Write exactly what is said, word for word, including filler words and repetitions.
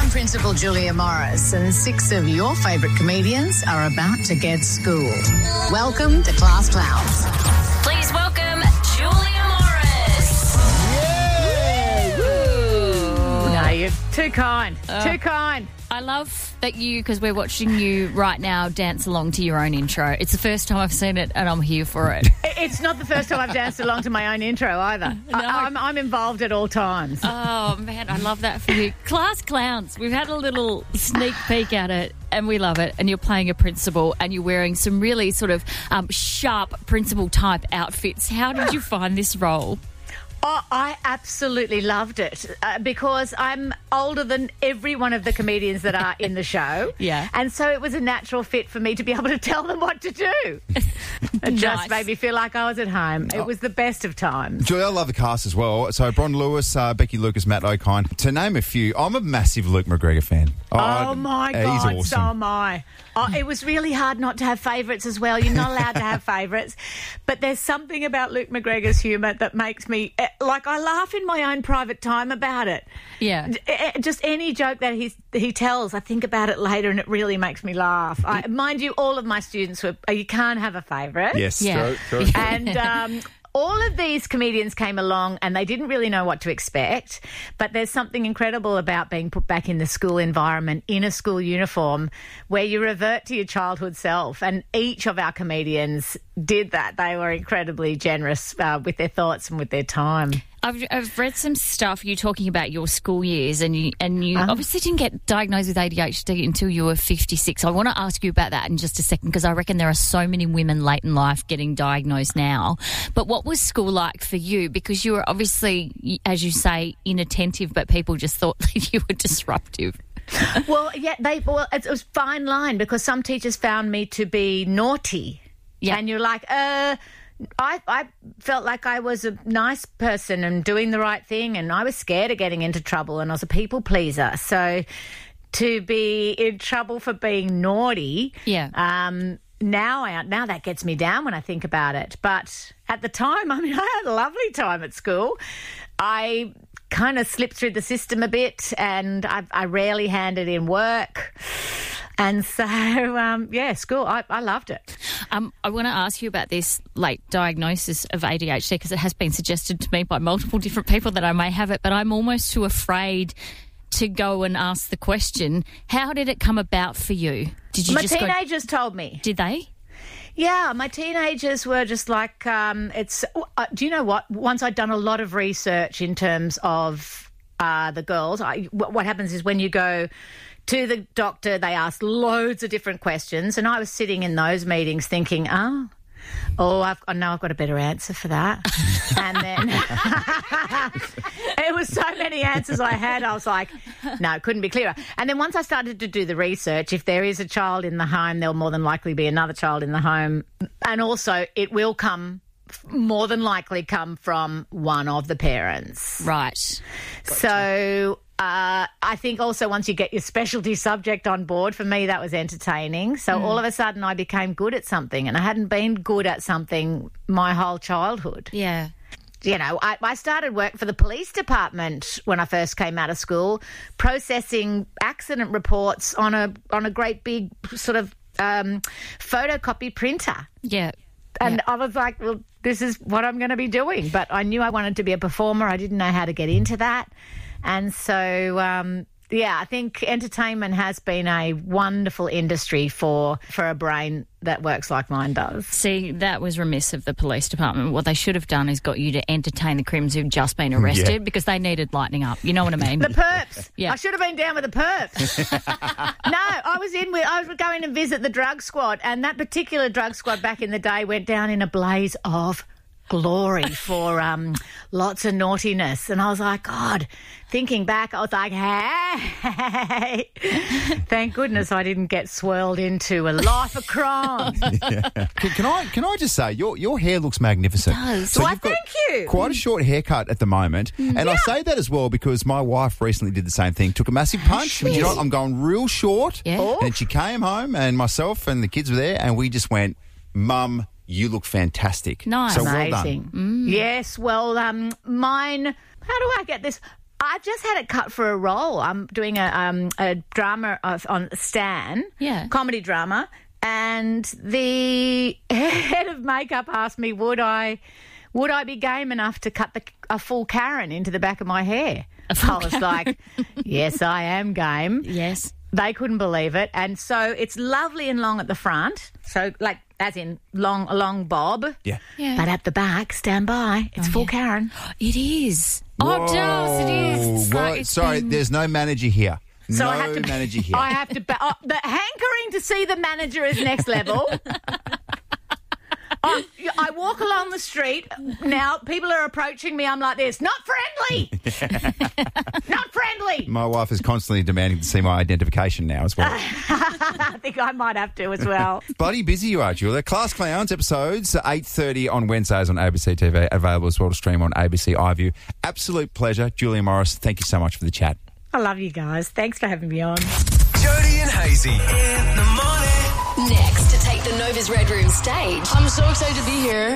I'm Principal Julia Morris, and six of your favourite comedians are about to get schooled. Welcome to Class Clowns. Please welcome Julia Morris. Yay! Woo! No, you're too kind. Uh, too kind. I love that you, because we're watching you right now dance along to your own intro. It's the first time I've seen it and I'm here for it. It's not the first time I've danced along to my own intro either. No. I, I'm, I'm involved at all times. Oh, man, I love that for you. Class Clowns. We've had a little sneak peek at it and we love it. And you're playing a principal and you're wearing some really sort of um, sharp principal-type outfits. How did you find this role? Oh, I absolutely loved it uh, because I'm older than every one of the comedians that are in the show. Yeah. And so it was a natural fit for me to be able to tell them what to do. It Nice. just made me feel like I was at home. It was the best of times. Julia, I love the cast as well. So Bron Lewis, uh, Becky Lucas, Matt O'Kine. To name a few, I'm a massive Luke McGregor fan. Oh, my he's God, awesome. so am I. Oh, it was really hard not to have favourites as well. You're not allowed to have favourites. But there's something about Luke McGregor's humour that makes me, like, I laugh in my own private time about it. Yeah. Just any joke that he's, he tells, I think about it later and it really makes me laugh. I, mind you, all of my students, were, you can't have a favourite. Yes, Yeah. true, true. And um, all of these comedians came along and they didn't really know what to expect. But there's something incredible about being put back in the school environment in a school uniform where you revert to your childhood self. And each of our comedians did that. They were incredibly generous uh, with their thoughts and with their time. I've, I've read some stuff you talking about your school years and you and you Uh-huh. obviously didn't get diagnosed with A D H D until you were fifty-six. I want to ask you about that in just a second because I reckon there are so many women late in life getting diagnosed now. But what was school like for you? Because you were obviously, as you say, inattentive, but people just thought that you were disruptive. Well, yeah, they well, it was fine line because some teachers found me to be naughty. Yeah. And you're like, uh... I, I felt like I was a nice person and doing the right thing, and I was scared of getting into trouble, and I was a people pleaser. So to be in trouble for being naughty, Yeah. um, now I, now that gets me down when I think about it. But at the time, I mean, I had a lovely time at school. I kind of slipped through the system a bit, and I, I rarely handed in work. And so, um, yeah, school, I, I loved it. Um, I want to ask you about this late diagnosis of A D H D because it has been suggested to me by multiple different people that I may have it, but I'm almost too afraid to go and ask the question. How did it come about for you? Did you My just teenagers told me. go, did they? Yeah, my teenagers were just like, um, it's, uh, do you know what? Once I'd done a lot of research in terms of uh, the girls, I, what, what happens is when you go to the doctor, they ask loads of different questions. And I was sitting in those meetings thinking, oh, oh, I've, I know I've got a better answer for that. And then it was so many answers I had. I was like, no, it couldn't be clearer. And then once I started to do the research, if there is a child in the home, there'll more than likely be another child in the home. And also it will come, more than likely come from one of the parents. Right. So uh, I think also once you get your specialty subject on board, for me that was entertaining. So Mm. all of a sudden I became good at something, and I hadn't been good at something my whole childhood. Yeah. You know, I, I started work for the police department when I first came out of school, processing accident reports on a on a great big sort of um, photocopy printer. Yeah. And Yeah. I was like, well, this is what I'm going to be doing. But I knew I wanted to be a performer. I didn't know how to get into that. And so, um, yeah, I think entertainment has been a wonderful industry for, for a brain that works like mine does. See, that was remiss of the police department. What they should have done is got you to entertain the crims who've just been arrested Yeah. because they needed lightening up. You know what I mean? The perps. Yeah. I should have been down with the perps. No, I was in with, I was going to visit the drug squad, and that particular drug squad back in the day went down in a blaze of glory for um, lots of naughtiness. And I was like, God, thinking back, I was like, hey, thank goodness I didn't get swirled into a life of crime. Yeah. Can, can I can I just say your your hair looks magnificent. It does. So Why, you've got thank you. Quite a short haircut at the moment, and I say that as well because my wife recently did the same thing. Took a massive punch. And you know what? I'm going real short. Yeah. Oh. And she came home, and myself and the kids were there, and we just went, Mum, you look fantastic. Nice. So well Amazing. done. Yes, well, um, mine, how do I get this? I've just had it cut for a role. I'm doing a um, a drama of, on Stan, Yeah. comedy drama, and the head of makeup asked me, would I would I be game enough to cut the, a full Karen into the back of my hair? full I was Karen. like, yes, I am game. Yes. They couldn't believe it. And so it's lovely and long at the front. So, like, as in long, a long bob. Yeah. Yeah. But at the back, stand by. It's full Karen. It is. Oh, it does. It is. It's Whoa, like it's sorry, been- there's no manager here. So no I have to manager here. I have to. Ba- oh, the hankering to see the manager is next level. I, I walk along the street now. People are approaching me. I'm like this. Not friendly. Not friendly. My wife is constantly demanding to see my identification now as well. I think I might have to as well. Bloody busy you are, Julia. Class Clowns episodes eight thirty on Wednesdays on A B C T V, available as well to stream on A B C iView. Absolute pleasure, Julia Morris. Thank you so much for the chat. I love you guys. Thanks for having me on. Jody and Hazy in the morning. Next to take the Nova's Red Room stage. I'm so excited to be here.